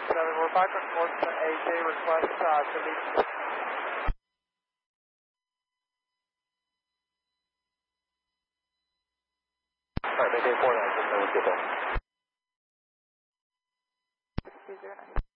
we're back on course for AJ, request to leave. Alright, Mayday 49, just know we'll get there. 209.